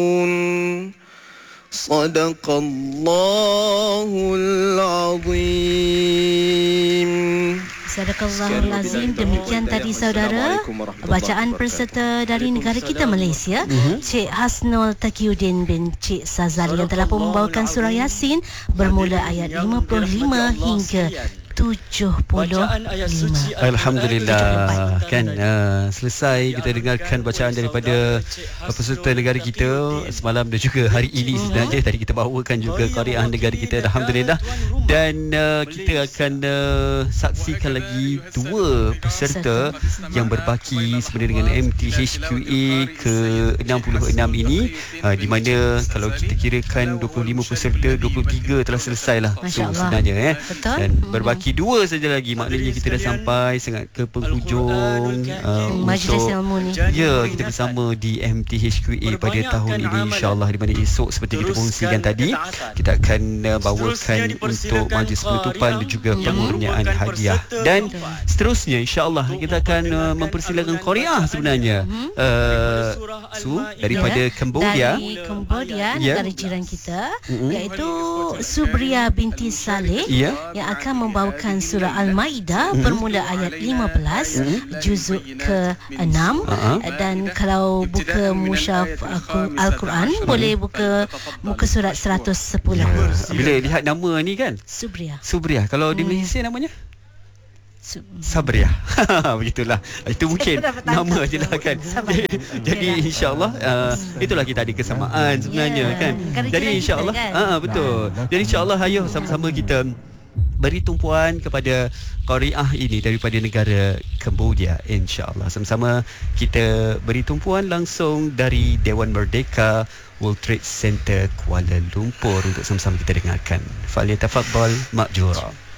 Sadaqallahul Azim. Sadaqallahul Azim. Demikian tadi saudara bacaan peserta dari negara kita Malaysia, Cik Hasnul Taqiyuddin bin Cik Sazali yang telah pun membawakan surah Yasin bermula ayat 55 hingga 75. Alhamdulillah, kan selesai kita dengarkan bacaan daripada peserta negara kita semalam dan juga hari ini. Sebenarnya tadi kita bawakan juga Qariah negara kita, Alhamdulillah. Dan kita akan saksikan lagi dua peserta yang berbaki sebenarnya dengan MTHQA ke-66 ini, di mana kalau kita kirakan 25 peserta, 23 telah selesai lah sebenarnya. Dan berbaki dua saja lagi, maknanya kita dah sampai sangat ke penghujung majlis ilmu ni. Ya, kita bersama di MTHQA pada tahun ini, insyaAllah, di mana esok seperti kita kongsikan tadi, kita akan bawakan untuk majlis penutupan dan juga pengurniaan hadiah. Dan seterusnya insyaAllah kita akan mempersilakan Qariah sebenarnya, daripada Cambodia. Dari Cambodia, negara jiran kita, iaitu Subria binti Saleh, yang akan membawakan surah Al-Maidah bermula ayat 15 juzuk ke-6. Dan kalau buka mushaf Al-Quran, boleh buka muka surat 110. Bila lihat nama ni kan, Subria. Kalau di Malaysia namanya Sabriah. Begitulah. Itu mungkin nama je lah kan. Jadi insyaAllah itulah kita ada kesamaan sebenarnya kan. Jadi insyaAllah betul. Jadi insyaAllah ayo sama-sama kita beri tumpuan kepada Qariah ini daripada negara Cambodia, insyaAllah. Sama-sama kita beri tumpuan langsung dari Dewan Merdeka World Trade Center Kuala Lumpur untuk sama-sama kita dengarkan. Falyatafaddal ma'jura.